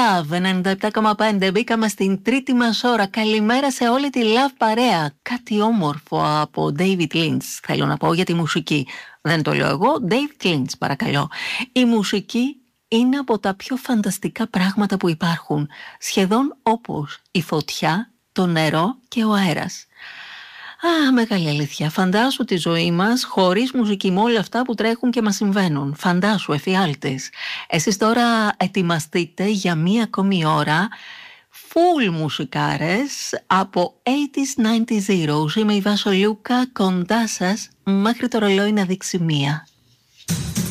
Love 97,5. Μπήκαμε στην τρίτη μας ώρα. Καλημέρα σε όλη τη Love παρέα. Κάτι όμορφο από David Lynch θέλω να πω για τη μουσική. Δεν το λέω εγώ, David Lynch παρακαλώ. Η μουσική είναι από τα πιο φανταστικά πράγματα που υπάρχουν. Σχεδόν όπως η φωτιά, το νερό και ο αέρας. Μεγάλη αλήθεια. Φαντάσου τη ζωή μας χωρίς μουσική, με όλα αυτά που τρέχουν και μας συμβαίνουν. Φαντάσου, εφιάλτης. Εσείς τώρα ετοιμαστείτε για μία ακόμη ώρα full μουσικάρες από 80s, 90s heroes. Είμαι η Βάσο Λούκα, κοντά σας μέχρι το ρολόι να δείξει μία.